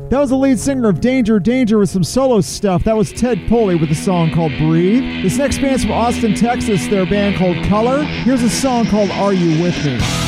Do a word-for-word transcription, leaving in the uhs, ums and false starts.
That was the lead singer of Danger Danger with some solo stuff. That was Ted Poley with a song called Breathe. This next band's from Austin, Texas. They're a band called Color. Here's a song called Are You With Me?